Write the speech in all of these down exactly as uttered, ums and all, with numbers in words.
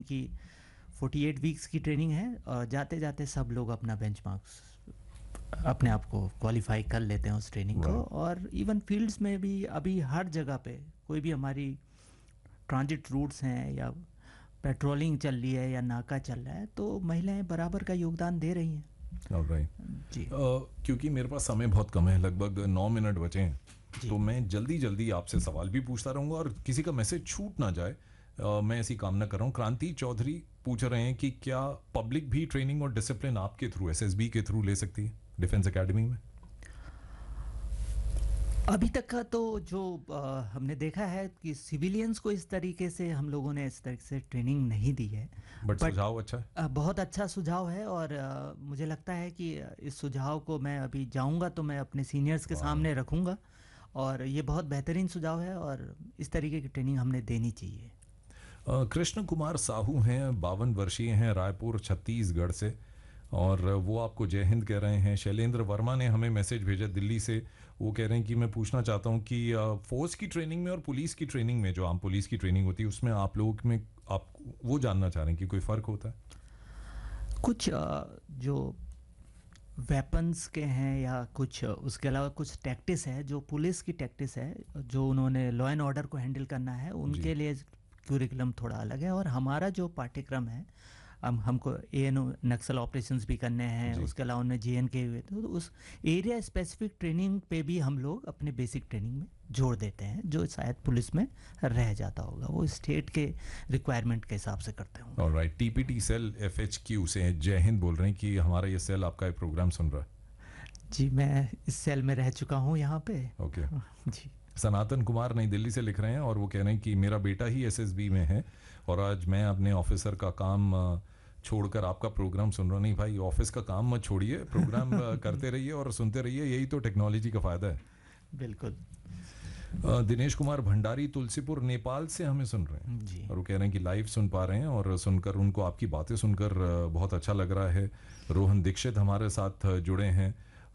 कि अड़तालीस वीक्स की ट्रेनिंग है और जाते जाते सब लोग अपना बेंचमार्क्स अपने आप को क्वालिफाई कर लेते हैं उस ट्रेनिंग को। और इवन फील्ड्स में भी अभी हर जगह पे कोई भी हमारी ट्रांजिट रूट्स हैं या पेट्रोलिंग चल रही है या नाका चल रहा है तो महिलाएं बराबर का योगदान दे रही हैं। राइट जी uh, क्योंकि मेरे पास समय बहुत कम है, लगभग नौ मिनट बचे हैं, तो मैं जल्दी जल्दी आपसे सवाल भी पूछता रहूँगा और किसी का मैसेज छूट ना जाए, uh, मैं ऐसी कामना कर रहा हूँ। क्रांति चौधरी पूछ रहे हैं कि क्या पब्लिक भी ट्रेनिंग और डिसिप्लिन आपके थ्रू, एसएसबी के थ्रू ले सकती है डिफेंस एकेडमी में? अभी तक का तो जो आ, हमने देखा है कि सिविलियंस को इस तरीके से हम लोगों ने इस तरीके से ट्रेनिंग नहीं दी है। बट सुझाव अच्छा है, आ, बहुत अच्छा सुझाव है और आ, मुझे लगता है कि इस सुझाव को मैं अभी जाऊंगा तो मैं अपने सीनियर्स के सामने रखूंगा और ये बहुत बेहतरीन सुझाव है और इस तरीके की ट्रेनिंग हमने देनी चाहिए। कृष्ण कुमार साहू हैं, बावन वर्षीय हैं, रायपुर छत्तीसगढ़ से, और वो आपको जय हिंद कह रहे हैं। शैलेंद्र वर्मा ने हमें मैसेज भेजा दिल्ली से, वो कह रहे हैं कि मैं पूछना चाहता हूं कि फोर्स की ट्रेनिंग में और पुलिस की ट्रेनिंग में, जो आम पुलिस की ट्रेनिंग होती है, उसमें आप लोग में आप वो जानना चाह रहे हैं कि कोई फ़र्क होता है? कुछ जो वेपन्स के हैं या कुछ उसके अलावा कुछ टैक्टिस है, जो पुलिस की टैक्टिस है, जो उन्होंने लॉ एंड ऑर्डर को हैंडल करना है, उनके लिए क्यूरिकुलम थोड़ा अलग है। और हमारा जो पाठ्यक्रम है, हम हमको A N O Naxal operations भी करने हैं, उसके अलावा उनमें जे एन के हुए, तो उस एरिया स्पेसिफिक ट्रेनिंग पे भी हम लोग अपने बेसिक ट्रेनिंग में जोड़ देते हैं, जो शायद पुलिस में रह जाता होगा, वो स्टेट के रिक्वायरमेंट के हिसाब से करते होंगे। ऑलराइट, टीपीटी सेल एफएचक्यू से जय हिंद बोल रहे हैं कि हमारा ये सेल आपका ये प्रोग्राम सुन रहा है। जी, मैं इस सेल में रह चुका हूँ यहाँ पे। ओके जी। सनातन कुमार नई दिल्ली से लिख रहे हैं और वो कह रहे हैं कि मेरा बेटा ही एसएसबी में है और आज मैं अपने ऑफिसर का काम छोड़कर आपका प्रोग्राम सुन रहा हूँ। नहीं भाई, ऑफिस का काम मत छोड़िए, प्रोग्राम करते रहिए और सुनते रहिए, यही तो टेक्नोलॉजी का फायदा है। बिल्कुल। दिनेश कुमार भंडारी तुलसीपुर नेपाल से हमें सुन रहे हैं जी। और वो कह रहे हैं कि लाइव सुन पा रहे हैं और सुनकर उनको आपकी बातें सुनकर बहुत अच्छा लग रहा है। रोहन दीक्षित हमारे साथ जुड़े हैं,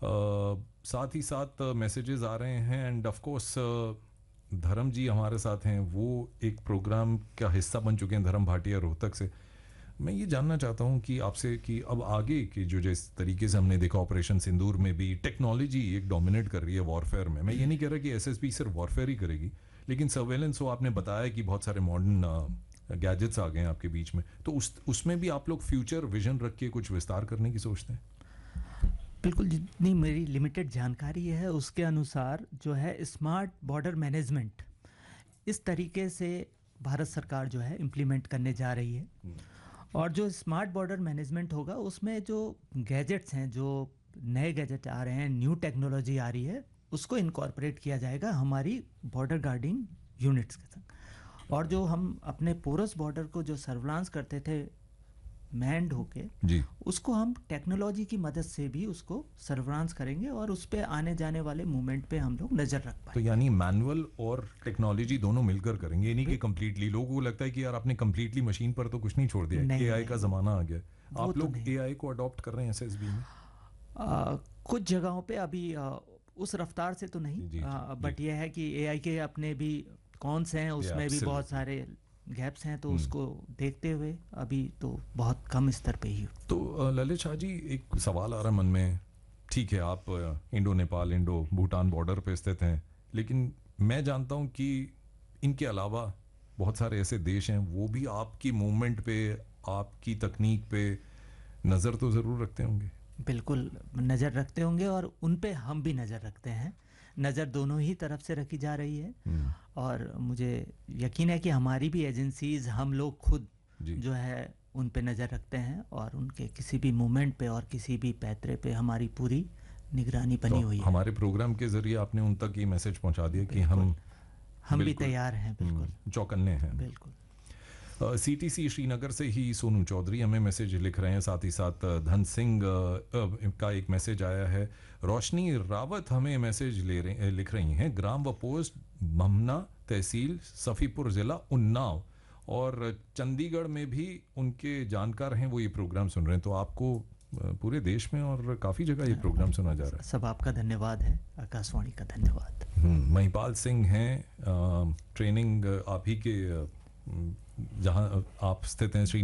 साथ ही साथ मैसेजेस आ रहे हैं एंड ऑफ कोर्स धर्म जी हमारे साथ हैं, वो एक प्रोग्राम का हिस्सा बन चुके हैं, धर्म भाटिया रोहतक से। मैं ये जानना चाहता हूँ कि आपसे कि अब आगे की जो जिस तरीके से हमने देखा ऑपरेशन सिंदूर में भी टेक्नोलॉजी एक डोमिनेट कर रही है वॉरफेयर में। मैं ये नहीं कह रहा कि एसएसबी सिर्फ वॉरफेयर ही करेगी, लेकिन सर्वेलेंस हो, आपने बताया कि बहुत सारे मॉडर्न गैजेट्स आ गए हैं आपके बीच में, तो उस उसमें भी आप लोग फ्यूचर विजन रख के कुछ विस्तार करने की सोचते हैं? बिल्कुल, जितनी मेरी लिमिटेड जानकारी है उसके अनुसार जो है स्मार्ट बॉर्डर मैनेजमेंट इस तरीके से भारत सरकार जो है इम्प्लीमेंट करने जा रही है। और जो स्मार्ट बॉर्डर मैनेजमेंट होगा उसमें जो गैजेट्स हैं, जो नए गैजेट आ रहे हैं, न्यू टेक्नोलॉजी आ रही है, उसको इनकॉर्पोरेट किया जाएगा हमारी बॉर्डर गार्डिंग यूनिट्स के साथ। और जो हम अपने पोरस बॉर्डर को जो सर्विलांस करते थे मैंड होके जी, उसको हम टेक्नोलॉजी की मदद से भी उसको सर्विलांस करेंगे और उस पे आने जाने वाले मूवमेंट पे हम लोग नजर रख पाएंगे। तो यानी मैनुअल और टेक्नोलॉजी दोनों मिलकर करेंगे, नहीं कि कंप्लीटली। लोगों को लगता है कि यार आपने कंप्लीटली मशीन पर तो कुछ नहीं छोड़ दिया, एआई का जमाना आ गया। आप लोग एआई को अडॉप्ट कर रहे हैं एसएसबी में? आ, कुछ जगहों पे अभी आ, उस रफ्तार से तो नहीं, जी, आ, जी, बट यह है कि एआई के अपने भी कौन से हैं, उसमें भी बहुत सारे गैप्स हैं, तो उसको देखते हुए अभी तो बहुत कम स्तर पे ही। तो ललित शाह जी, एक सवाल आ रहा है मन में। ठीक है, आप Indo Nepal, Indo Bhutan border पे स्थित हैं, लेकिन मैं जानता हूं कि इनके अलावा बहुत सारे ऐसे देश हैं, वो भी आपकी मूवमेंट पे, आपकी तकनीक पे नज़र तो ज़रूर रखते होंगे। बिल्कुल नज़र रखते होंगे और उन पे हम भी नज़र रखते हैं। नज़र दोनों ही तरफ से रखी जा रही है और मुझे यकीन है कि हमारी भी एजेंसीज, हम लोग खुद जो है उन पे नज़र रखते हैं और उनके किसी भी मूवमेंट पे और किसी भी पैतरे पे हमारी पूरी निगरानी बनी तो हुई है। हमारे प्रोग्राम के जरिए आपने उन तक ये मैसेज पहुंचा दिया कि हम हम भी तैयार हैं, बिल्कुल चौकन्ने हैं। बिल्कुल। सीटीसी श्रीनगर से ही सोनू चौधरी हमें मैसेज लिख रहे हैं, साथ ही साथ धन सिंह का एक मैसेज आया है। रोशनी रावत हमें मैसेज ले रहे लिख रही हैं, ग्राम व पोस्ट भमना, तहसील सफ़ीपुर, ज़िला उन्नाव, और चंडीगढ़ में भी उनके जानकार हैं, वो ये प्रोग्राम सुन रहे हैं। तो आपको पूरे देश में और काफ़ी जगह ये प्रोग्राम सुना जा रहा है। सब आपका धन्यवाद है, आकाशवाणी का धन्यवाद। महिपाल सिंह हैं, ट्रेनिंग आप ही के जहाँ आप स्थित हैं श्री